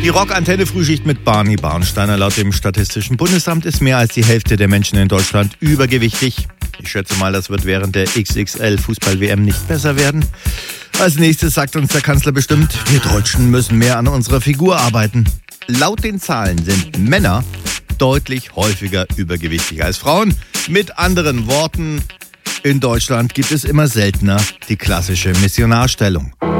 Die Rock-Antenne-Frühschicht mit Barney Barnsteiner. Laut dem Statistischen Bundesamt ist mehr als die Hälfte der Menschen in Deutschland übergewichtig. Ich schätze mal, das wird während der XXL-Fußball-WM nicht besser werden. Als nächstes sagt uns der Kanzler bestimmt, wir Deutschen müssen mehr an unserer Figur arbeiten. Laut den Zahlen sind Männer deutlich häufiger übergewichtig als Frauen. Mit anderen Worten, in Deutschland gibt es immer seltener die klassische Missionarstellung.